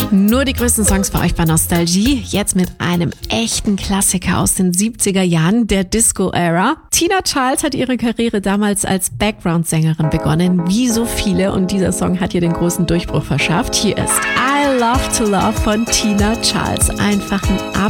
Nur die größten Songs für euch bei Nostalgie. Jetzt mit einem echten Klassiker aus den 70er Jahren, der Disco-Ära. Tina Charles hat ihre Karriere damals als Background-Sängerin begonnen, wie so viele. Und dieser Song hat ihr den großen Durchbruch verschafft. Hier ist I Love to Love von Tina Charles. Einfach ein